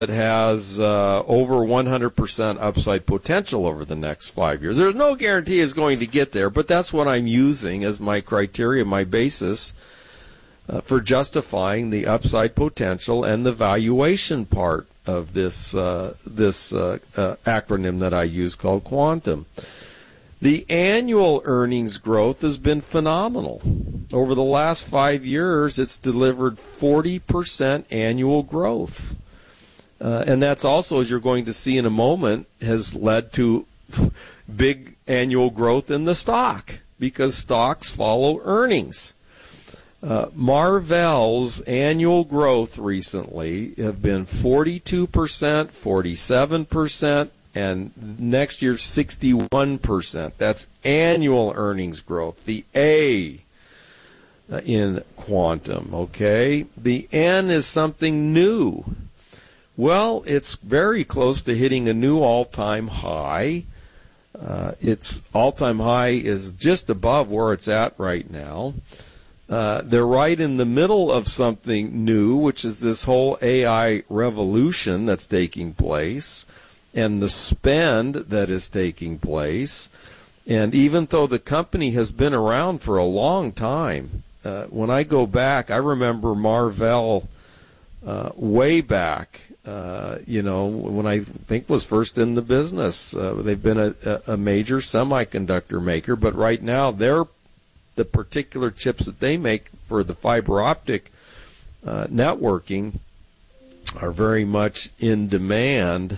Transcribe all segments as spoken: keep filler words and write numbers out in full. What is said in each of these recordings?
that has uh, over one hundred percent upside potential over the next five years. There's no guarantee it's going to get there, but that's what I'm using as my criteria, my basis uh, for justifying the upside potential and the valuation part of this uh, this uh, uh, acronym that I use called Quantum. The annual earnings growth has been phenomenal. Over the last five years, it's delivered forty percent annual growth. Uh, and that's also, as you're going to see in a moment, has led to big annual growth in the stock because stocks follow earnings. Uh, Marvell's annual growth recently have been forty-two percent, forty-seven percent, and next year sixty-one percent. That's annual earnings growth. The A uh, in Quantum, okay? The N is something new. Well, it's very close to hitting a new all-time high. Uh, its all-time high is just above where it's at right now. Uh, they're right in the middle of something new, which is this whole A I revolution that's taking place and the spend that is taking place. And even though the company has been around for a long time, uh, when I go back, I remember Marvell uh, way back. Uh, you know, when I think was first in the business. Uh, they've been a, a major semiconductor maker, but right now they're the particular chips that they make for the fiber optic uh, networking are very much in demand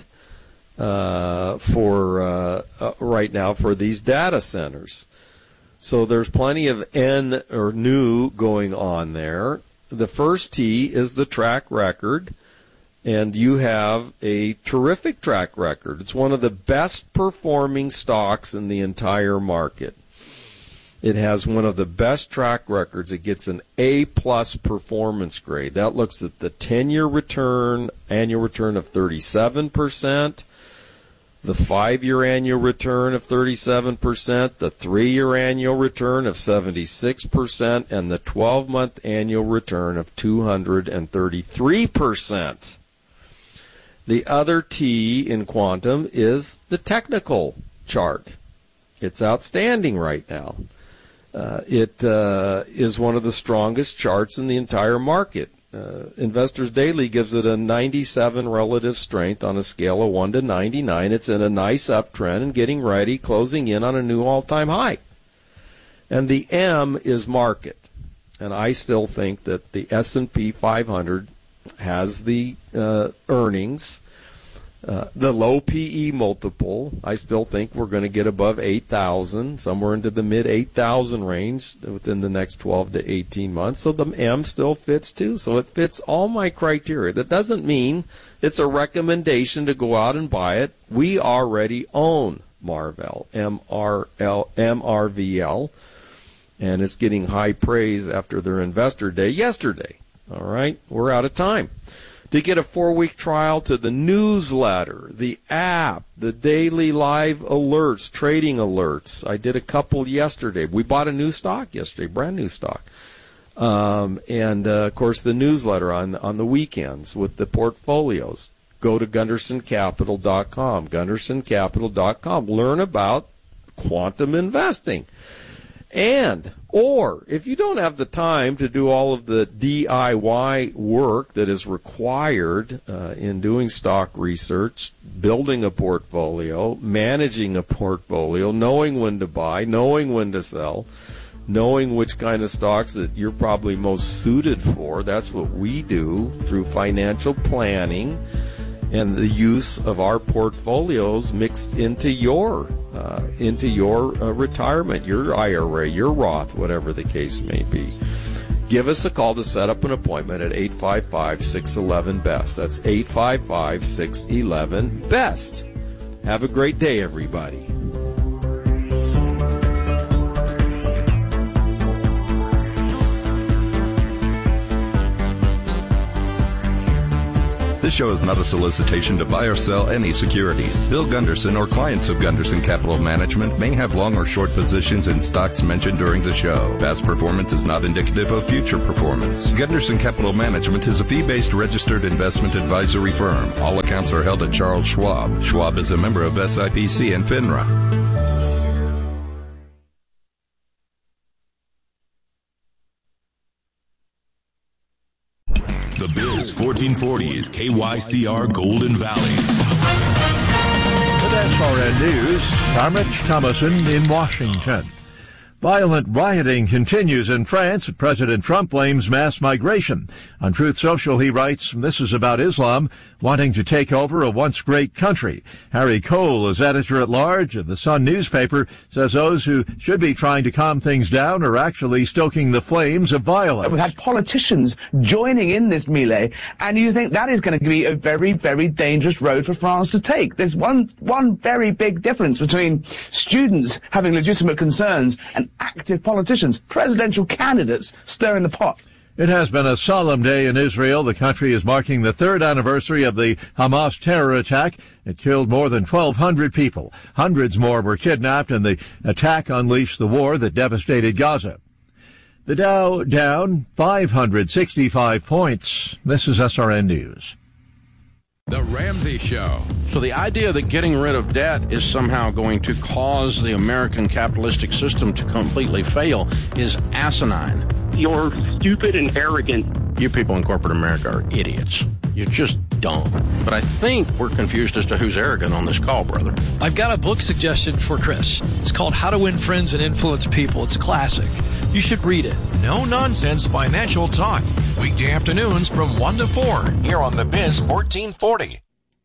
uh, for uh, uh, right now for these data centers. So there's plenty of N or new going on there. The first T is the track record. And you have a terrific track record. It's one of the best performing stocks in the entire market. It has one of the best track records. It gets an A-plus performance grade. That looks at the ten-year return, annual return of thirty-seven percent, the five-year annual return of thirty-seven percent, the three-year annual return of seventy-six percent, and the twelve-month annual return of two hundred thirty-three percent. The other T in Quantum is the technical chart. It's outstanding right now. Uh, it uh, is one of the strongest charts in the entire market. Uh, Investors Daily gives it a ninety-seven relative strength on a scale of one to ninety-nine. It's in a nice uptrend and getting ready, closing in on a new all-time high. And the M is market. And I still think that the S and P five hundred has the uh, earnings, uh, the low P E multiple. I still think we're going to get above eight thousand, somewhere into the mid eight thousand range within the next twelve to eighteen months. So the M still fits too. So it fits all my criteria. That doesn't mean it's a recommendation to go out and buy it. We already own Marvell, M R L, M R V L, and it's getting high praise after their investor day yesterday. All right, we're out of time. To get a four-week trial to the newsletter, the app, the daily live alerts, trading alerts. I did a couple yesterday. We bought a new stock yesterday, brand new stock. Um, and, uh, of course, the newsletter on, on the weekends with the portfolios. Go to Gunderson Capital dot com, Gunderson Capital dot com. Learn about quantum investing. And, or, if you don't have the time to do all of the D I Y work that is required uh, in doing stock research, building a portfolio, managing a portfolio, knowing when to buy, knowing when to sell, knowing which kind of stocks that you're probably most suited for, that's what we do through financial planning and the use of our portfolios mixed into your uh, into your uh, retirement, your I R A, your Roth, whatever the case may be. Give us a call to set up an appointment at eight five five, six one one, B E S T. That's eight five five, six one one, B E S T. Have a great day, everybody. This show is not a solicitation to buy or sell any securities. Bill Gunderson or clients of Gunderson Capital Management may have long or short positions in stocks mentioned during the show. Past performance is not indicative of future performance. Gunderson Capital Management is a fee-based registered investment advisory firm. All accounts are held at Charles Schwab. Schwab is a member of S I P C and FINRA. The Biz fourteen forty is K Y C R Golden Valley. With S R N News, I'm Rich Thomason in Washington. Violent rioting continues in France. President Trump blames mass migration. On Truth Social, he writes, this is about Islam wanting to take over a once great country. Harry Cole is editor-at-large of the Sun newspaper, says those who should be trying to calm things down are actually stoking the flames of violence. We've had politicians joining in this melee, and you think that is going to be a very, very dangerous road for France to take. There's one, one very big difference between students having legitimate concerns and active politicians, presidential candidates stirring the pot. It has been a solemn day in Israel. The country is marking the third anniversary of the Hamas terror attack. It killed more than twelve hundred people. Hundreds more were kidnapped, and the attack unleashed the war that devastated Gaza. The Dow down five hundred sixty-five points. This is S R N News. The Ramsey Show. So the idea that getting rid of debt is somehow going to cause the American capitalistic system to completely fail is asinine. You're stupid and arrogant. You people in corporate America are idiots. You're just dumb. But I think we're confused as to who's arrogant on this call, brother. I've got a book suggestion for Chris. It's called How to Win Friends and Influence People. It's a classic. You should read it. No nonsense financial talk. Weekday afternoons from one to four here on the Biz fourteen forty.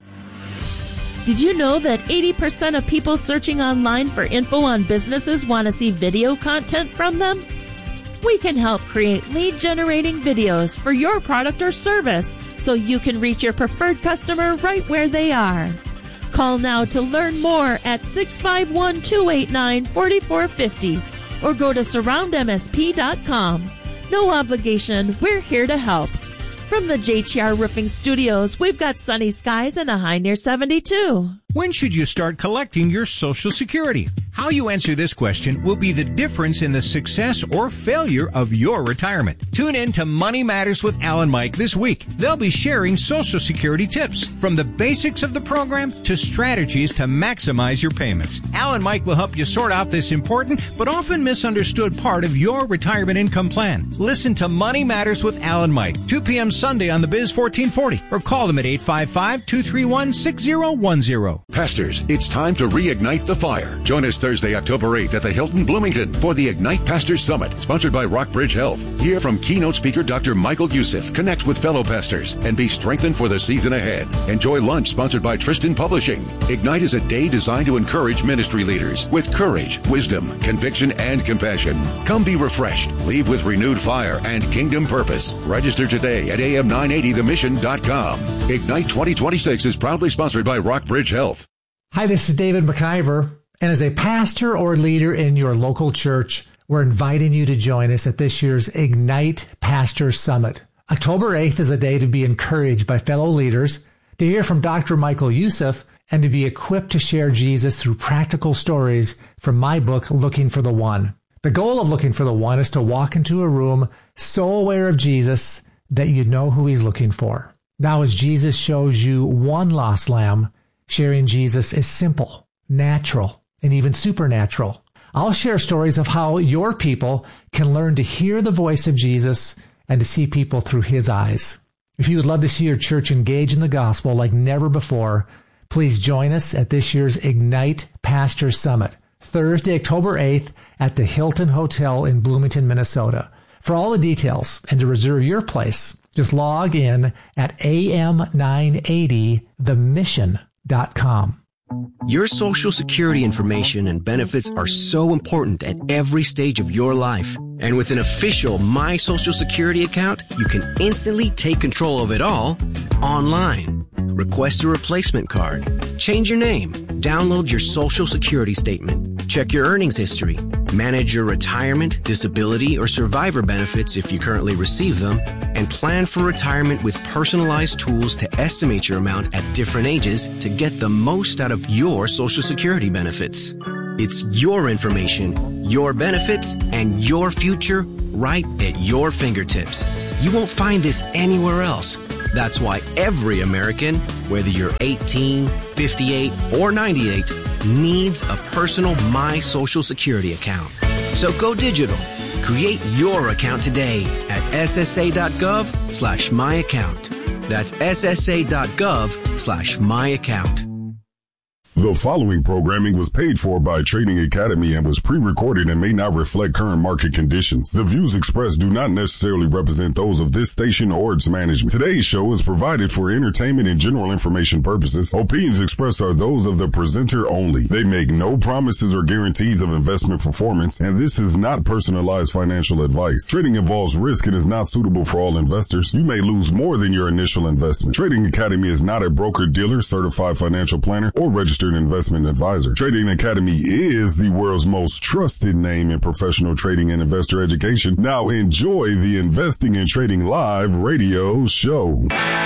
Did you know that eighty percent of people searching online for info on businesses want to see video content from them? We can help create lead-generating videos for your product or service so you can reach your preferred customer right where they are. Call now to learn more at six five one, two eight nine, four four five zero or go to surround M S P dot com. No obligation, we're here to help. From the J T R Roofing Studios, we've got sunny skies and a high near seventy-two. When should you start collecting your Social Security? How you answer this question will be the difference in the success or failure of your retirement. Tune in to Money Matters with Al and Mike this week. They'll be sharing Social Security tips from the basics of the program to strategies to maximize your payments. Al and Mike will help you sort out this important but often misunderstood part of your retirement income plan. Listen to Money Matters with Al and Mike, two p.m. Sunday on the Biz fourteen forty, or call them at eight five five, two three one, six zero one zero. Pastors, it's time to reignite the fire. Join us Thursday, October eighth at the Hilton Bloomington for the Ignite Pastors Summit, sponsored by Rockbridge Health. Hear from keynote speaker Doctor Michael Youssef, connect with fellow pastors, and be strengthened for the season ahead. Enjoy lunch sponsored by Tristan Publishing. Ignite is a day designed to encourage ministry leaders with courage, wisdom, conviction, and compassion. Come be refreshed, leave with renewed fire and kingdom purpose. Register today at A M nine eighty the mission dot com. Ignite twenty twenty-six is proudly sponsored by Rockbridge Health. Hi, this is David McIver, and as a pastor or leader in your local church, we're inviting you to join us at this year's Ignite Pastor Summit. October eighth is a day to be encouraged by fellow leaders, to hear from Doctor Michael Youssef, and to be equipped to share Jesus through practical stories from my book, Looking for the One. The goal of Looking for the One is to walk into a room so aware of Jesus that you know who he's looking for. Now, as Jesus shows you one lost lamb, sharing Jesus is simple, natural, and even supernatural. I'll share stories of how your people can learn to hear the voice of Jesus and to see people through his eyes. If you would love to see your church engage in the gospel like never before, please join us at this year's Ignite Pastor Summit, Thursday, October eighth at the Hilton Hotel in Bloomington, Minnesota. For all the details and to reserve your place, just log in at A M nine eighty the mission dot com. Your Social Security information and benefits are so important at every stage of your life. And with an official My Social Security account, you can instantly take control of it all online. Request a replacement card, change your name, download your Social Security statement, check your earnings history, manage your retirement, disability, or survivor benefits if you currently receive them, and plan for retirement with personalized tools to estimate your amount at different ages to get the most out of your Social Security benefits. It's your information, your benefits, and your future right at your fingertips. You won't find this anywhere else. That's why every American, whether you're eighteen, fifty-eight, or ninety-eight, needs a personal My Social Security account. So go digital. Create your account today at ssa.gov slash my account. That's ssa.gov slash my account. The following programming was paid for by Trading Academy and was pre-recorded and may not reflect current market conditions. The views expressed do not necessarily represent those of this station or its management. Today's show is provided for entertainment and general information purposes. Opinions expressed are those of the presenter only. They make no promises or guarantees of investment performance, and this is not personalized financial advice. Trading involves risk and is not suitable for all investors. You may lose more than your initial investment. Trading Academy is not a broker-dealer, certified financial planner, or registered investment advisor. Trading Academy is the world's most trusted name in professional trading and investor education. Now enjoy the Investing and Trading Live radio show.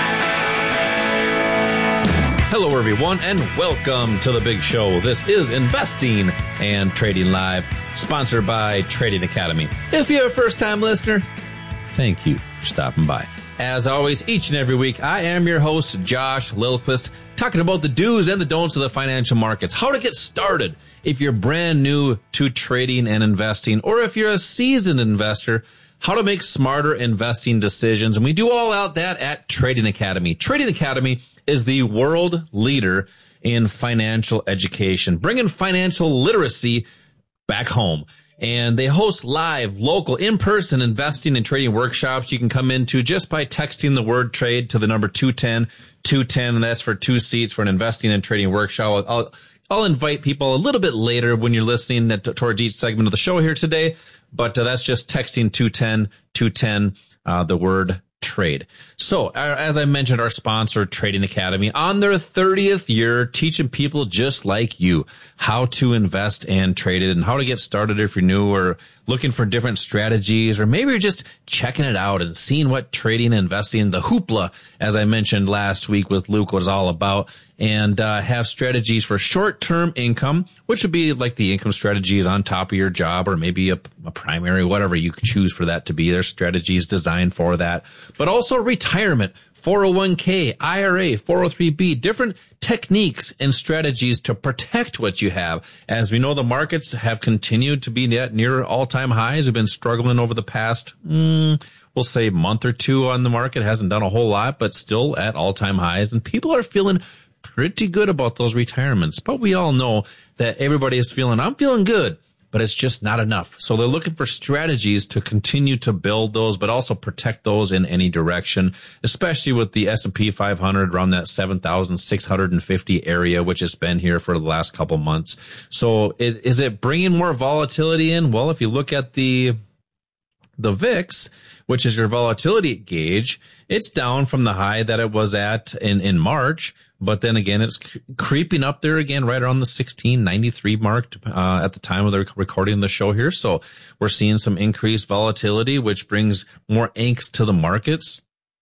Hello everyone and welcome to the big show. This is Investing and Trading Live, sponsored by Trading Academy. If you're a first-time listener, thank you for stopping by. As always, each and every week, I am your host, Josh Lilquist, talking about the do's and the don'ts of the financial markets, how to get started if you're brand new to trading and investing, or if you're a seasoned investor, how to make smarter investing decisions. And we do all out that at Trading Academy. Trading Academy is the world leader in financial education, bringing financial literacy back home. And they host live, local, in-person investing and trading workshops you can come into just by texting the word trade to the number two ten two ten, and that's for two seats for an investing and trading workshop. I'll, I'll invite people a little bit later when you're listening to, towards each segment of the show here today, but uh, that's just texting two ten two ten, uh, the word trade. So, uh, as I mentioned, our sponsor, Trading Academy, on their thirtieth year, teaching people just like you how to invest and trade it and how to get started if you're new or looking for different strategies, or maybe you're just checking it out and seeing what trading and investing, the hoopla, as I mentioned last week with Luke, was all about, and uh, have strategies for short-term income, which would be like the income strategies on top of your job, or maybe a, a primary, whatever you choose for that to be. There's strategies designed for that, but also retirement, four oh one k, I R A, four oh three b, different techniques and strategies to protect what you have. As we know, the markets have continued to be net near all-time highs. We've been struggling over the past, mm, we'll say, month or two on the market. Hasn't done a whole lot, but still at all-time highs. And people are feeling pretty good about those retirements. But we all know that everybody is feeling, I'm feeling good, but it's just not enough. So they're looking for strategies to continue to build those, but also protect those in any direction, especially with the S and P five hundred around that seven thousand six hundred fifty area, which has been here for the last couple months. So it, is it bringing more volatility in? Well, if you look at the the V I X, which is your volatility gauge, it's down from the high that it was at in, in March. But then again, it's creeping up there again, right around the sixteen ninety-three mark uh, at the time of the recording of the show here. So we're seeing some increased volatility, which brings more angst to the markets.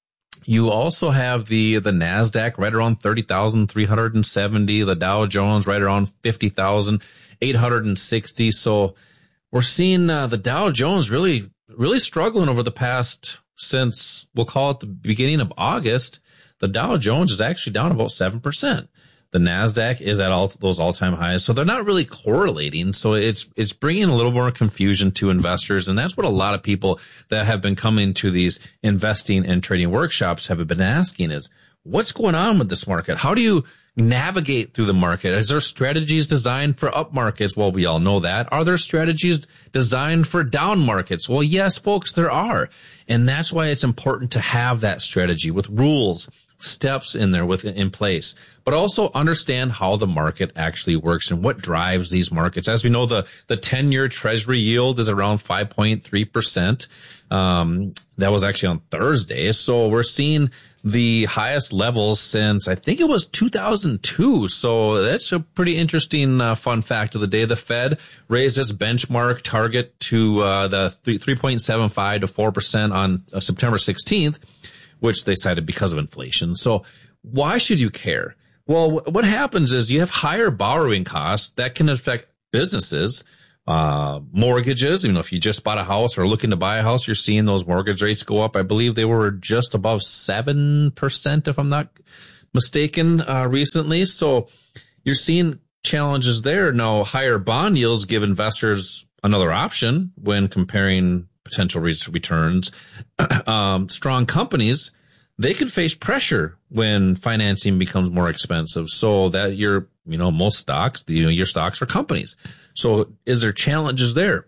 You also have the the NASDAQ right around thirty thousand three hundred seventy, the Dow Jones right around fifty thousand eight hundred sixty. So we're seeing uh, the Dow Jones really, really struggling over the past, since we'll call it the beginning of August. The Dow Jones is actually down about seven percent. The NASDAQ is at all those all-time highs. So they're not really correlating. So it's, it's bringing a little more confusion to investors. And that's what a lot of people that have been coming to these investing and trading workshops have been asking is, what's going on with this market? How do you navigate through the market? Is there strategies designed for up markets? Well, we all know that. Are there strategies designed for down markets? Well, yes, folks, there are. And that's why it's important to have that strategy with rules, steps in there with in place, but also understand how the market actually works and what drives these markets. As we know, the the ten-year Treasury yield is around five point three percent. Um, that was actually on Thursday. So we're seeing the highest level since I think it was two thousand two. So that's a pretty interesting uh, fun fact of the day. The Fed raised its benchmark target to uh, the three point seven five to four percent on uh, September sixteenth, which they cited because of inflation. So why should you care? Well, what happens is you have higher borrowing costs that can affect businesses. Uh, mortgages, you know, if you just bought a house or looking to buy a house, you're seeing those mortgage rates go up. I believe they were just above seven percent, if I'm not mistaken, uh, recently. So you're seeing challenges there. Now, higher bond yields give investors another option when comparing potential returns. um, strong companies, they can face pressure when financing becomes more expensive. So that your, you know, most stocks, you know, your stocks are companies. So is there challenges there?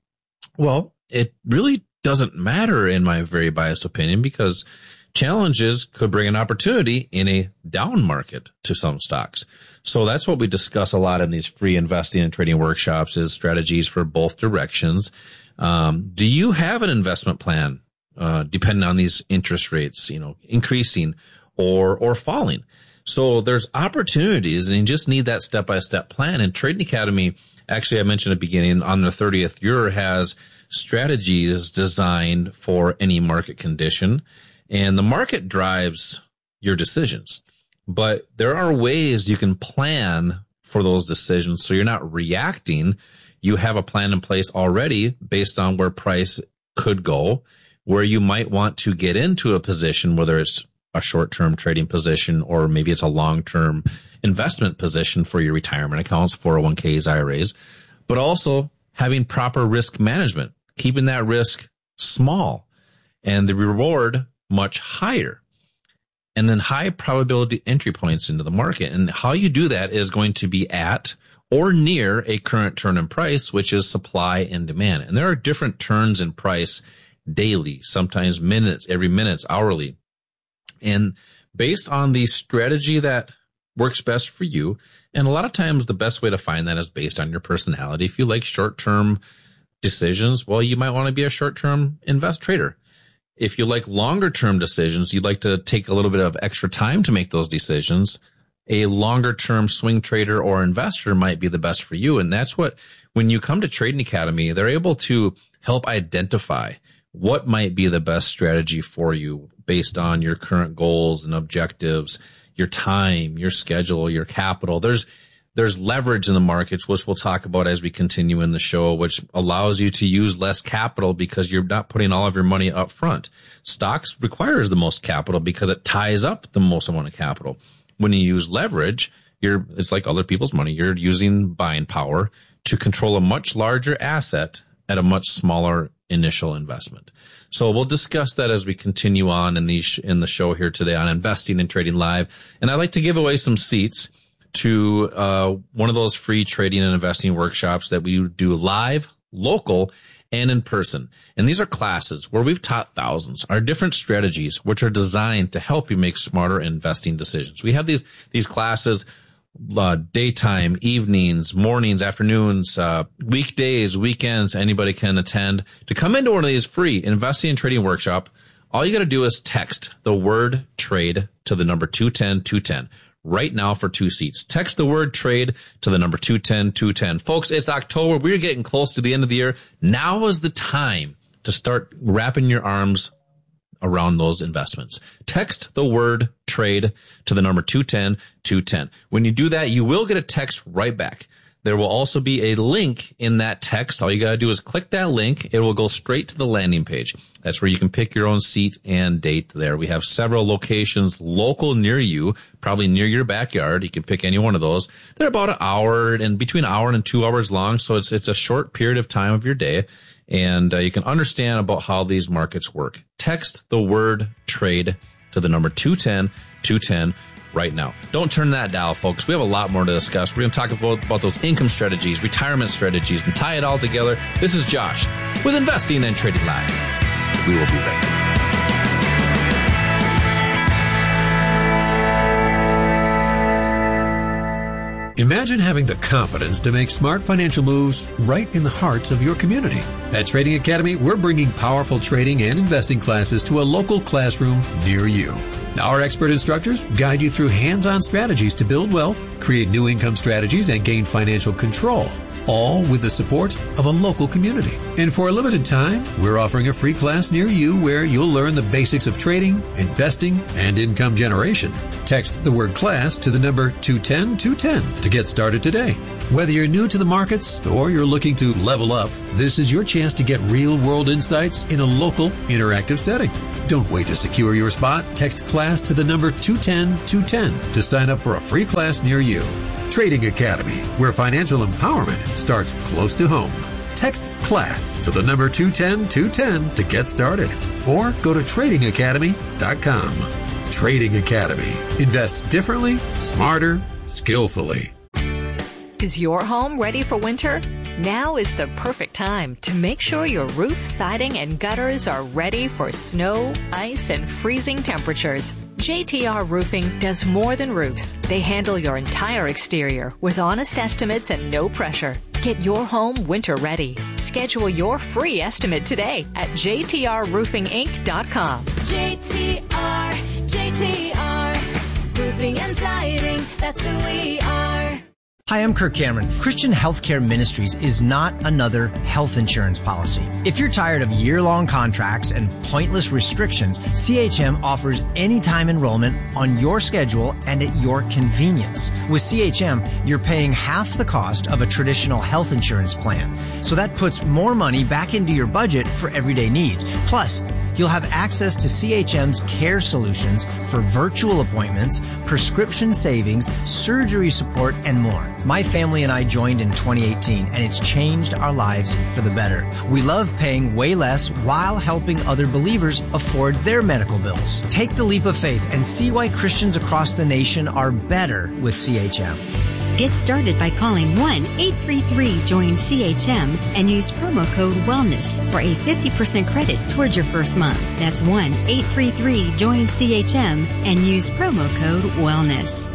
Well, it really doesn't matter in my very biased opinion, because challenges could bring an opportunity in a down market to some stocks. So that's what we discuss a lot in these free investing and trading workshops, is strategies for both directions. Um, do you have an investment plan, uh, depending on these interest rates, you know, increasing or, or falling? So there's opportunities, and you just need that step-by-step plan. And Trading Academy, actually, I mentioned at the beginning, on their thirtieth year, has strategies designed for any market condition. And the market drives your decisions. But there are ways you can plan for those decisions so you're not reacting. You have a plan in place already based on where price could go, where you might want to get into a position, whether it's a short-term trading position or maybe it's a long-term investment position for your retirement accounts, four oh one k's, I R As, but also having proper risk management, keeping that risk small and the reward much higher, and then high probability entry points into the market. And how you do that is going to be at or near a current turn in price, which is supply and demand. And there are different turns in price daily, sometimes minutes, every minutes, hourly. And based on the strategy that works best for you, and a lot of times the best way to find that is based on your personality. If you like short-term decisions, well, you might want to be a short-term invest trader. If you like longer-term decisions, you'd like to take a little bit of extra time to make those decisions, a longer-term swing trader or investor might be the best for you. And that's what, when you come to Trading Academy, they're able to help identify what might be the best strategy for you based on your current goals and objectives, your time, your schedule, your capital. There's there's leverage in the markets, which we'll talk about as we continue in the show, which allows you to use less capital because you're not putting all of your money up front. Stocks requires the most capital because it ties up the most amount of capital. When you use leverage, you're it's like other people's money. You're using buying power to control a much larger asset at a much smaller initial investment. So we'll discuss that as we continue on in the sh- in the show here today on Investing and Trading Live. And I'd like to give away some seats to uh one of those free trading and investing workshops that we do live, local, and in person. And these are classes where we've taught thousands, our different strategies, which are designed to help you make smarter investing decisions. We have these these classes Uh, daytime, evenings, mornings, afternoons, uh, weekdays, weekends, anybody can attend. To come into one of these free investing and trading workshop, all you got to do is text the word trade to the number two ten two ten right now for two seats. Text the word trade to the number two ten two ten. Folks, it's October. We're getting close to the end of the year. Now is the time to start wrapping your arms around those investments. Text the word trade to the number two ten two ten. When you do that, you will get a text right back. There will also be a link in that text. All you got to do is click that link. It will go straight to the landing page. That's where you can pick your own seat and date there. We have several locations local near you, probably near your backyard. You can pick any one of those. They're about an hour and between an hour and two hours long. So it's, it's a short period of time of your day. And uh, you can understand about how these markets work. Text the word trade to the number two ten two ten right now. Don't turn that dial, folks. We have a lot more to discuss. We're going to talk about, about those income strategies, retirement strategies, and tie it all together. This is Josh with Investing and Trading Live. We will be right back. Imagine having the confidence to make smart financial moves right in the heart of your community. At Trading Academy, we're bringing powerful trading and investing classes to a local classroom near you. Our expert instructors guide you through hands-on strategies to build wealth, create new income strategies, and gain financial control, all with the support of a local community. And for a limited time, we're offering a free class near you where you'll learn the basics of trading, investing, and income generation. Text the word class to the number two ten two ten to get started today. Whether you're new to the markets or you're looking to level up, this is your chance to get real-world insights in a local, interactive setting. Don't wait to secure your spot. Text class to the number two ten two ten to sign up for a free class near you. Trading Academy, where financial empowerment starts close to home. Text class to the number two ten two ten to get started, or go to trading academy dot com. Trading Academy. Invest differently, smarter, skillfully. Is your home ready for winter? Now is the perfect time to make sure your roof, siding, and gutters are ready for snow, ice, and freezing temperatures. J T R Roofing does more than roofs. They handle your entire exterior with honest estimates and no pressure. Get your home winter ready. Schedule your free estimate today at j t r roofing inc dot com. J T R, J T R, Roofing and Siding, that's who we are. Hi, I'm Kirk Cameron. Christian Healthcare Ministries is not another health insurance policy. If you're tired of year-long contracts and pointless restrictions, C H M offers anytime enrollment on your schedule and at your convenience. With C H M, you're paying half the cost of a traditional health insurance plan. So that puts more money back into your budget for everyday needs. Plus, you'll have access to C H M's care solutions for virtual appointments, prescription savings, surgery support, and more. My family and I joined in twenty eighteen, and it's changed our lives for the better. We love paying way less while helping other believers afford their medical bills. Take the leap of faith and see why Christians across the nation are better with C H M. Get started by calling one eight three three join C H M and use promo code WELLNESS for a fifty percent credit towards your first month. That's one eight three three join C H M and use promo code WELLNESS.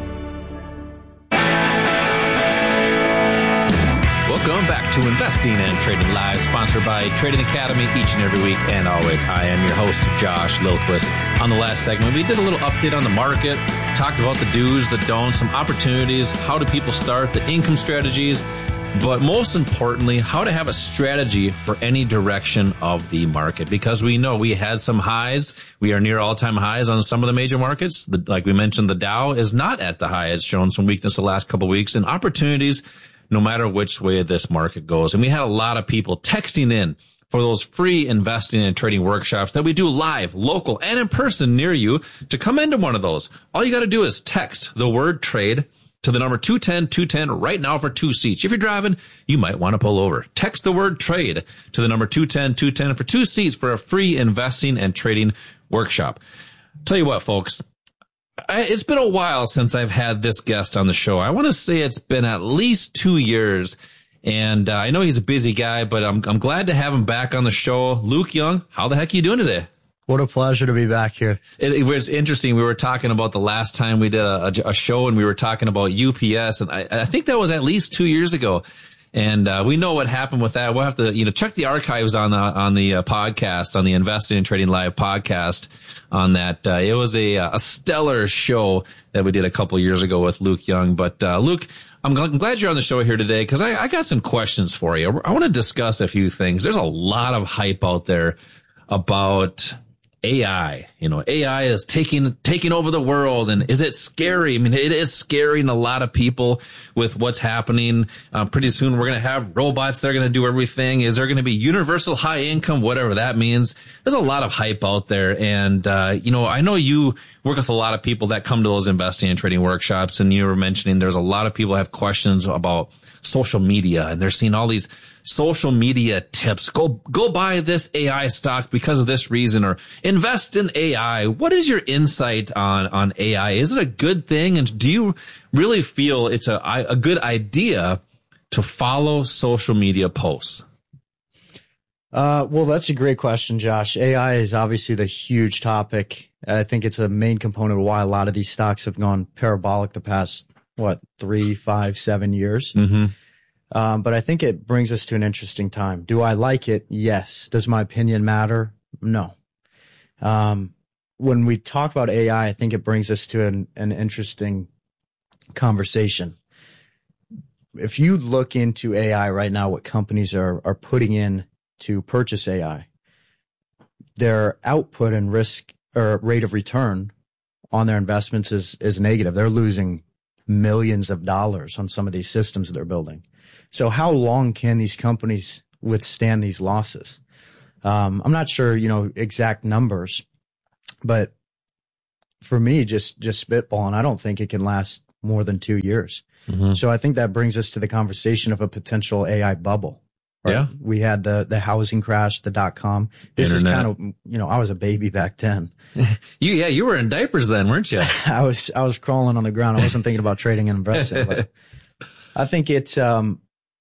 Welcome back to Investing and Trading Live, sponsored by Trading Academy each and every week. And always, I am your host, Josh Lilquist. On the last segment, we did a little update on the market, talked about the do's, the don'ts, some opportunities, how do people start, the income strategies, but most importantly, how to have a strategy for any direction of the market. Because we know we had some highs. We are near all-time highs on some of the major markets. The, like we mentioned, the Dow is not at the high. It's shown some weakness the last couple of weeks, and opportunities no matter which way this market goes. And we had a lot of people texting in for those free investing and trading workshops that we do live, local, and in person near you. To come into one of those, all you got to do is text the word trade to the number two ten two ten right now for two seats. If you're driving, you might want to pull over. Text the word trade to the number two ten two ten for two seats for a free investing and trading workshop. Tell you what, folks, I, it's been a while since I've had this guest on the show. I want to say it's been at least two years. And uh, I know he's a busy guy, but I'm I'm glad to have him back on the show. Luke Young, how the heck are you doing today? What a pleasure to be back here. It, it was interesting. We were talking about the last time we did a, a, a show, and we were talking about U P S, and I, I think that was at least two years ago. And uh, we know what happened with that. We'll have to, you know, check the archives on the on the uh, podcast, on the Investing and Trading Live podcast. On that, uh, it was a a stellar show that we did a couple of years ago with Luke Young. But uh, Luke, I'm, I'm glad you're on the show here today because I, I got some questions for you. I want to discuss a few things. There's a lot of hype out there about A I. You know, A I is taking taking over the world, and is it scary? I mean, it is scaring a lot of people with what's happening. Uh, pretty soon, we're going to have robots that are going to do everything. Is there going to be universal high income, whatever that means? There's a lot of hype out there, and uh, you know, I know you work with a lot of people that come to those investing and trading workshops, and you were mentioning there's a lot of people that have questions about social media, and they're seeing all these social media tips. Go, go buy this A I stock because of this reason, or invest in A I. What is your insight on, on A I? Is it a good thing? And do you really feel it's a, a good idea to follow social media posts? Uh, well, that's a great question, Josh. A I is obviously the huge topic. I think it's a main component of why a lot of these stocks have gone parabolic the past what, three, five, seven years. Mm-hmm. Um, but I think it brings us to an interesting time. Do I like it? Yes. Does my opinion matter? No. Um, when we talk about A I, I think it brings us to an, an interesting conversation. If you look into A I right now, what companies are, are putting in to purchase A I, their output and risk or rate of return on their investments is, is negative. They're losing millions of dollars on some of these systems they're building. So how long can these companies withstand these losses? Um, I'm not sure, you know, exact numbers, but for me, just, just spitballing, I don't think it can last more than two years. Mm-hmm. So I think that brings us to the conversation of a potential A I bubble. Right? Yeah. We had the, the housing crash, the dot-com. This Internet. is kind of, you know, I was a baby back then. you, yeah, you were in diapers then, weren't you? I was, I was crawling on the ground. I wasn't thinking about trading and investing, but I think it's, um,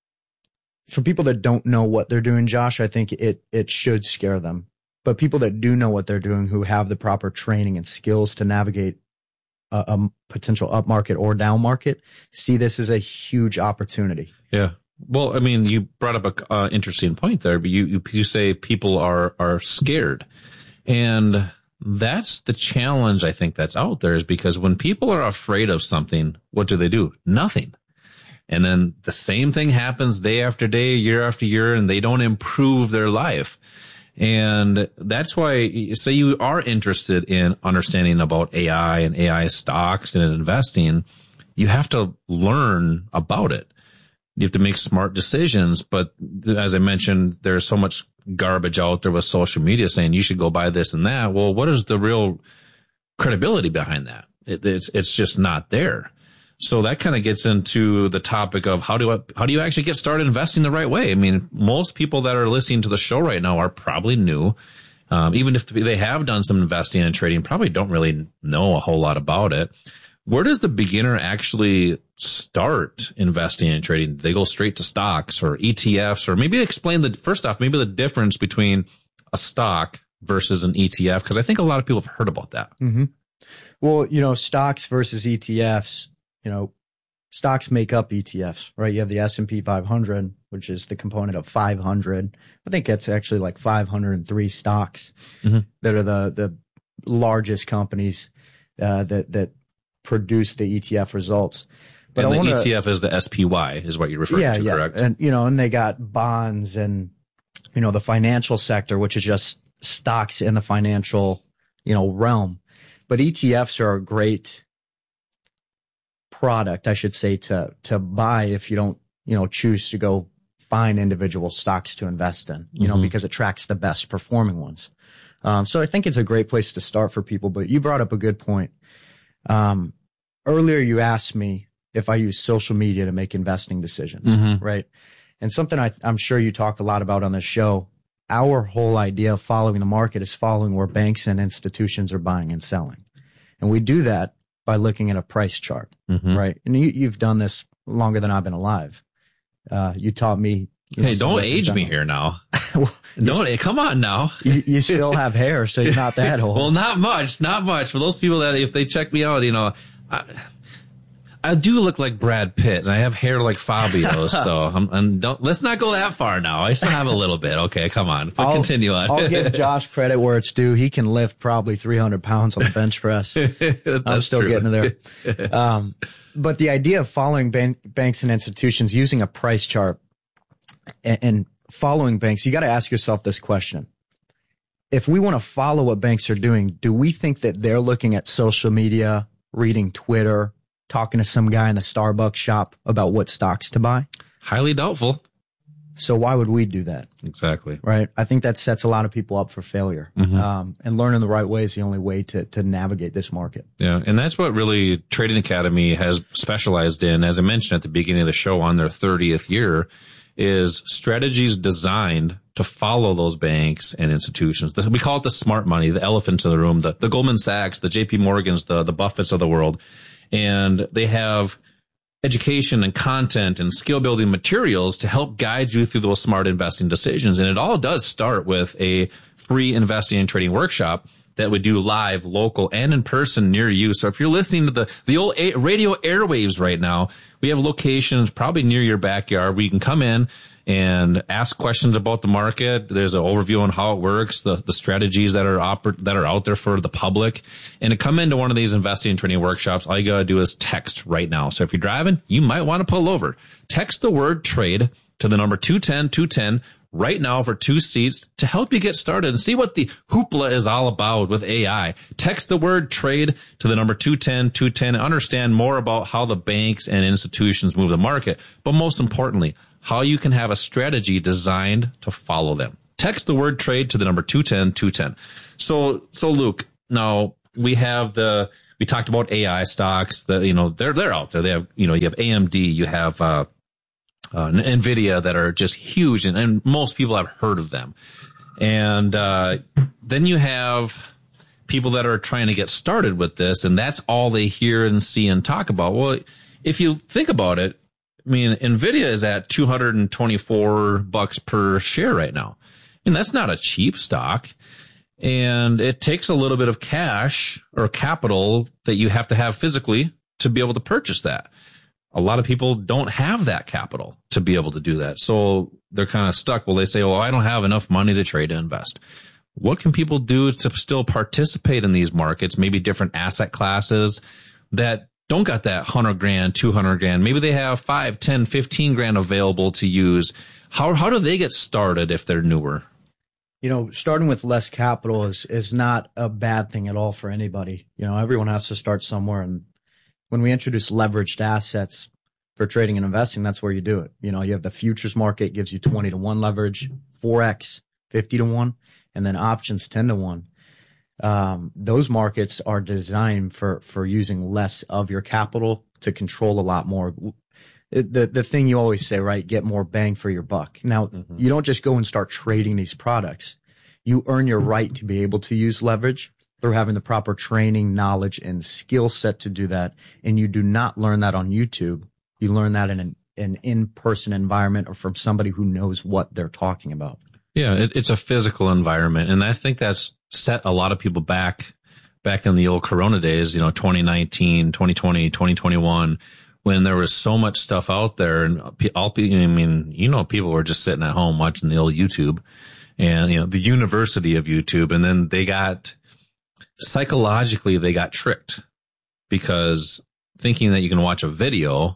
for people that don't know what they're doing, Josh, I think it, it should scare them. But people that do know what they're doing, who have the proper training and skills to navigate a, a potential upmarket or down market, see this as a huge opportunity. Yeah. Well, I mean, you brought up a uh, interesting point there, but you, you, you say people are, are scared. And that's the challenge I think that's out there, is because when people are afraid of something, what do they do? Nothing. And then the same thing happens day after day, year after year, and they don't improve their life. And that's why, say you are interested in understanding about A I and A I stocks and investing, you have to learn about it. You have to make smart decisions. But as I mentioned, there's so much garbage out there with social media saying you should go buy this and that. Well, what is the real credibility behind that? It, it's, it's just not there. So that kind of gets into the topic of how do I, how do you actually get started investing the right way? I mean, most people that are listening to the show right now are probably new. Um, even if they have done some investing and trading, probably don't really know a whole lot about it. Where does the beginner actually start investing and trading? Do they go straight to stocks or E T Fs, or maybe explain the, first off, maybe the difference between a stock versus an E T F? Because I think a lot of people have heard about that. Mm-hmm. Well, you know, stocks versus E T Fs. You know, stocks make up E T Fs, right? You have the S and P five hundred, which is the component of five hundred. I think that's actually like five hundred three stocks mm-hmm. that are the, the largest companies, uh, that, that produce the E T F results. But and I the wanna, E T F is the S P Y is what you're referring yeah, to, yeah. correct? And, you know, and they got bonds and, you know, the financial sector, which is just stocks in the financial, you know, realm. But E T Fs are a great product, I should say, to, to buy if you don't, you know, choose to go find individual stocks to invest in, you mm-hmm. know, because it tracks the best performing ones. Um, so I think it's a great place to start for people, but you brought up a good point. Um, earlier you asked me if I use social media to make investing decisions, mm-hmm. right? And something I, I'm sure you talk a lot about on this show, our whole idea of following the market is following where banks and institutions are buying and selling. And we do that by looking at a price chart, mm-hmm. right? And you, you've done this longer than I've been alive. Uh, you taught me. You Hey, know, don't age me here now. well, don't, you, come on now. you, you still have hair, so you're not that old. Well, not much, not much. For those people that, if they check me out, you know, I, I do look like Brad Pitt, and I have hair like Fabio. So I'm, I'm, don't, let's not go that far now. I still have a little bit. Okay, come on. But I'll, continue on. I'll give Josh credit where it's due. He can lift probably three hundred pounds on the bench press. I'm still true. getting there. Um, but the idea of following bank, banks and institutions using a price chart and, and following banks, you got to ask yourself this question. If we want to follow what banks are doing, do we think that they're looking at social media, reading Twitter, talking to some guy in the Starbucks shop about what stocks to buy? Highly doubtful. So why would we do that? Exactly. Right. I think that sets a lot of people up for failure. Mm-hmm. Um, and learning the right way is the only way to, to navigate this market. Yeah. And that's what really Trading Academy has specialized in, as I mentioned at the beginning of the show, on their thirtieth year, is strategies designed to follow those banks and institutions. We call it the smart money, the elephants in the room, the, the Goldman Sachs, the J P Morgans, the, the Buffetts of the world. And they have education and content and skill building materials to help guide you through those smart investing decisions. And it all does start with a free investing and trading workshop that we do live, local, and in person near you. So if you're listening to the, the old a- radio airwaves right now, we have locations probably near your backyard where you can come in and ask questions about the market. There's an overview on how it works, the, the strategies that are oper- that are out there for the public. And to come into one of these investing and trading workshops, all you got to do is text right now. So if you're driving, you might want to pull over. Text the word trade to the number two ten two ten right now for two seats to help you get started and see what the hoopla is all about with A I. Text the word trade to the number two ten two ten and understand more about how the banks and institutions move the market. But most importantly, how you can have a strategy designed to follow them. Text the word trade to the number two ten two ten. So, so Luke, now we have the, we talked about A I stocks that, you know, they're, they're out there. They have, you know, you have A M D, you have, uh, Uh, NVIDIA that are just huge, and, and most people have heard of them. And uh, then you have people that are trying to get started with this, and that's all they hear and see and talk about. Well, if you think about it, I mean, NVIDIA is at two hundred twenty-four bucks per share right now. And that's not a cheap stock. And it takes a little bit of cash or capital that you have to have physically to be able to purchase that. A lot of people don't have that capital to be able to do that. So they're kind of stuck. Well, they say, well, I don't have enough money to trade and invest. What can people do to still participate in these markets? Maybe different asset classes that don't got that hundred grand, two hundred grand. Maybe they have five, ten, fifteen grand available to use. How, how do they get started if they're newer? You know, starting with less capital is, is not a bad thing at all for anybody. You know, everyone has to start somewhere, and when we introduce leveraged assets for trading and investing, that's where you do it. You know, you have the futures market gives you twenty to one leverage, Forex fifty to one, and then options ten to one. Um, those markets are designed for, for using less of your capital to control a lot more. The, the thing you always say, right? Get more bang for your buck. Now, mm-hmm. you don't just go and start trading these products. You earn your right to be able to use leverage through having the proper training, knowledge, and skill set to do that. And you do not learn that on YouTube. You learn that in an, an in-person environment or from somebody who knows what they're talking about. Yeah, it, it's a physical environment. And I think that's set a lot of people back, back in the old Corona days, you know, twenty nineteen, twenty twenty, twenty twenty-one, when there was so much stuff out there. And all, I mean, you know, people were just sitting at home watching the old YouTube and, you know, the university of YouTube. And then they got, psychologically, they got tricked because thinking that you can watch a video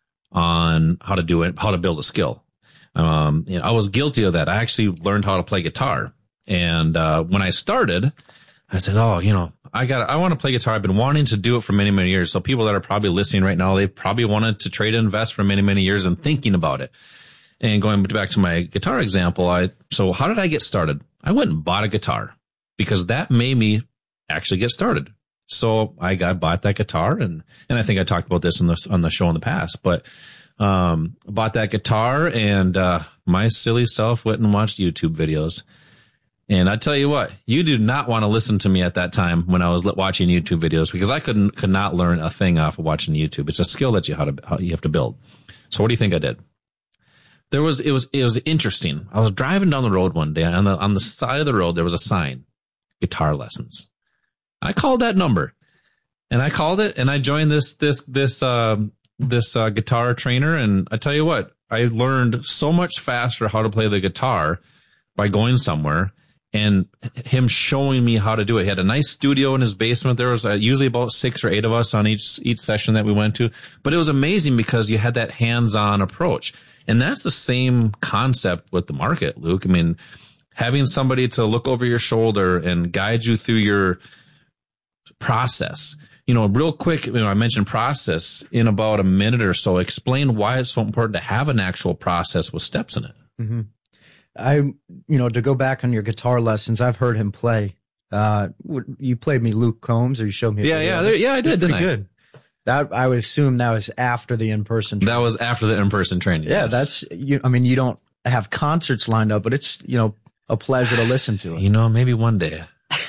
on how to do it, how to build a skill. Um, you know, I was guilty of that. I actually learned how to play guitar. And, uh, when I started, I said, oh, you know, I got, I want to play guitar. I've been wanting to do it for many, many years. So people that are probably listening right now, they probably wanted to trade and invest for many, many years and thinking about it. And going back to my guitar example, I, so how did I get started? I went and bought a guitar because that made me actually get started. So I got, bought that guitar, and, and I think I talked about this on the, on the show in the past, but, um, bought that guitar, and, uh, my silly self went and watched YouTube videos. And I tell you what, you do not want to listen to me at that time when I was watching YouTube videos, because I couldn't, could not learn a thing off of watching YouTube. It's a skill that you, how to, how you have to build. So what do you think I did? There was, it was, it was interesting. I was driving down the road one day, on the, on the side of the road, there was a sign, guitar lessons. I called that number, and I called it, and I joined this, this, this, um, this, uh, guitar trainer. And I tell you what, I learned so much faster how to play the guitar by going somewhere and him showing me how to do it. He had a nice studio in his basement. There was uh, usually about six or eight of us on each, each session that we went to, but it was amazing because you had that hands-on approach. And that's the same concept with the market, Luke. I mean, having somebody to look over your shoulder and guide you through your process. You know, real quick, you know, I mentioned process in about a minute or so. Explain why it's so important to have an actual process with steps in it. Mm-hmm. I, you know, to go back on your guitar lessons, I've heard him play. Uh, you played me Luke Combs, or you showed me? Yeah, yeah, there, yeah, I did. Pretty didn't good. I? That I would assume that was after the in-person training. That was after the in-person training. Yeah, yes. that's. You, I mean, you don't have concerts lined up, but it's, you know, a pleasure to listen to it. You know, maybe one day.